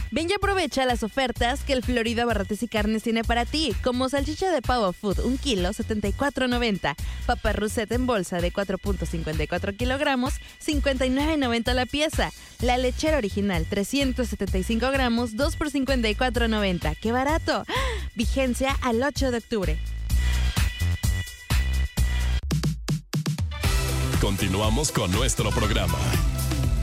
Ven y aprovecha las ofertas que el Florida Barrotes y Carnes tiene para ti, como salchicha de Pavo Food, 1 kilo, $74.90. Papa Russet en bolsa de 4.54 kilogramos, $59.90 la pieza. La lechera original, 375 gramos, 2 por $54.90. ¡Qué barato! Vigencia al 8 de octubre. Continuamos con nuestro programa.